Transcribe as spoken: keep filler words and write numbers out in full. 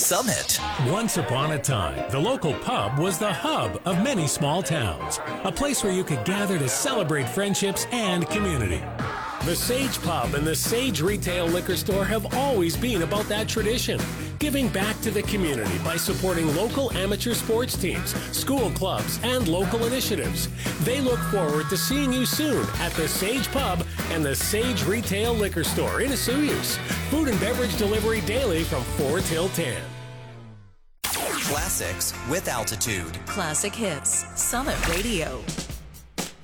Summit. Once upon a time, the local pub was the hub of many small towns, a place where you could gather to celebrate friendships and community. The Sage Pub and the Sage Retail Liquor Store have always been about that tradition, giving back to the community by supporting local amateur sports teams, school clubs, and local initiatives. They look forward to seeing you soon at the Sage Pub and the Sage Retail Liquor Store in Osoyoos. Food and beverage delivery daily from four till ten. Classics with altitude. Classic hits. Summit Radio.